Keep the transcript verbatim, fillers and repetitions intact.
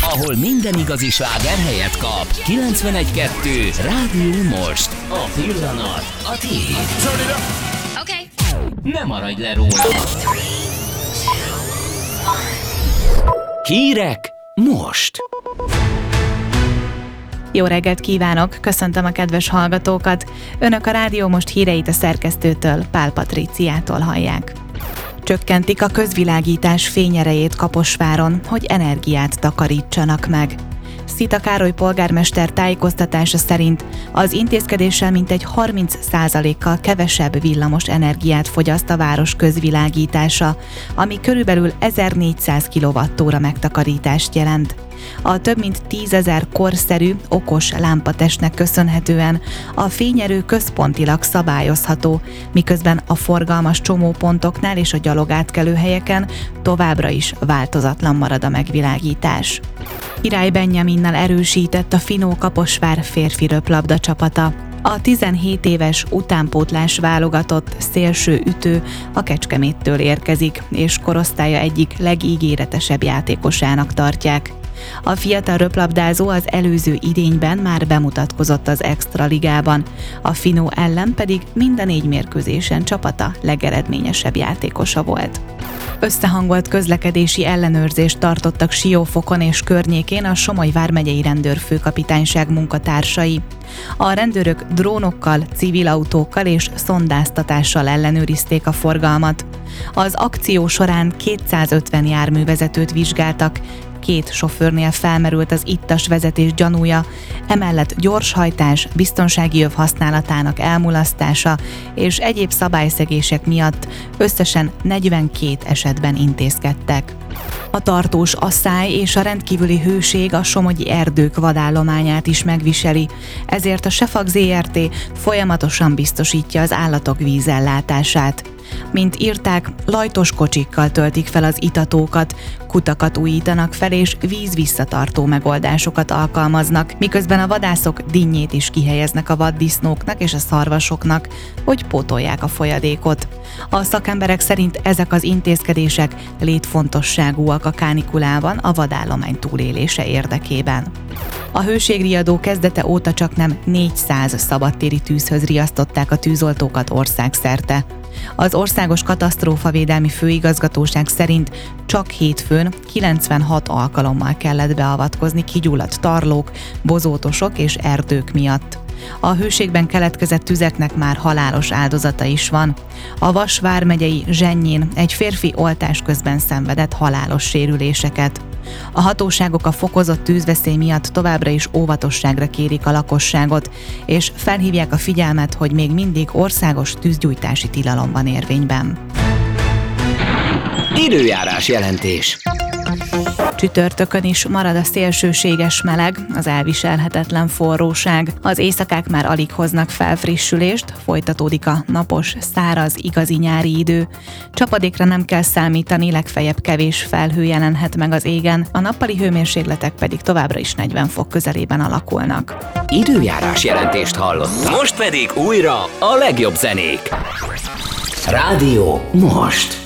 ahol minden igazi sláger helyet kap. kilencvenegy kettő Rádió Most. A pillanat a tiéd. Okay. Ne maradj le róla. Hírek most. Jó reggelt kívánok, köszöntöm a kedves hallgatókat. Önök a Rádió Most híreit a szerkesztőtől, Pál Patriciától hallják. Csökkentik a közvilágítás fényerejét Kaposváron, hogy energiát takarítsanak meg. Szita Károly polgármester tájékoztatása szerint az intézkedéssel mintegy harminc százalékkal kevesebb villamos energiát fogyaszt a város közvilágítása, ami körülbelül ezernégyszáz kilowattóra megtakarítást jelent. A több mint tízezer korszerű, okos lámpatestnek köszönhetően a fényerő központilag szabályozható, miközben a forgalmas csomópontoknál és a gyalogátkelő helyeken továbbra is változatlan marad a megvilágítás. Király Benjaminnal erősített a Finó Kaposvár férfi röplabda csapata. A tizenhét éves utánpótlás válogatott szélső ütő a Kecskeméttől érkezik, és korosztálya egyik legígéretesebb játékosának tartják. A fiatal röplabdázó az előző idényben már bemutatkozott az Extraligában, a Finó ellen pedig mind a négy mérkőzésen csapata legeredményesebb játékosa volt. Összehangolt közlekedési ellenőrzést tartottak Siófokon és környékén a Somogy vármegyei rendőrfőkapitányság munkatársai. A rendőrök drónokkal, civil autókkal és szondáztatással ellenőrizték a forgalmat. Az akció során kétszázötven járművezetőt vizsgáltak, két sofőrnél felmerült az ittas vezetés gyanúja, emellett gyorshajtás, biztonsági öv használatának elmulasztása és egyéb szabályszegések miatt összesen negyvenkét esetben intézkedtek. A tartós asszály és a rendkívüli hőség a somogyi erdők vadállományát is megviseli, ezért a Sefag zé er té folyamatosan biztosítja az állatok vízellátását. Mint írták, lajtos kocsikkal töltik fel az itatókat, kutakat újítanak fel és vízvisszatartó megoldásokat alkalmaznak, miközben a vadászok dinnyét is kihelyeznek a vaddisznóknak és a szarvasoknak, hogy pótolják a folyadékot. A szakemberek szerint ezek az intézkedések létfontosságúak a kánikulában a vadállomány túlélése érdekében. A hőségriadó kezdete óta csaknem négyszáz szabadtéri tűzhöz riasztották a tűzoltókat országszerte. Az Országos Katasztrófavédelmi Főigazgatóság szerint csak hétfőn kilencvenhat alkalommal kellett beavatkozni kigyulladt tarlók, bozótosok és erdők miatt. A hőségben keletkezett tüzeknek már halálos áldozata is van. A Vas vármegyei Zsennyén egy férfi oltás közben szenvedett halálos sérüléseket. A hatóságok a fokozott tűzveszély miatt továbbra is óvatosságra kérik a lakosságot, és felhívják a figyelmet, hogy még mindig országos tűzgyújtási tilalom van érvényben. Időjárás jelentés. Csütörtökön is marad a szélsőséges meleg, az elviselhetetlen forróság. Az éjszakák már alig hoznak felfrissülést, folytatódik a napos, száraz, igazi nyári idő. Csapadékra nem kell számítani, legfeljebb kevés felhő jelenhet meg az égen, a nappali hőmérsékletek pedig továbbra is negyven fok közelében alakulnak. Időjárás jelentést hallottak. Most pedig újra a legjobb zenék. Rádió Most.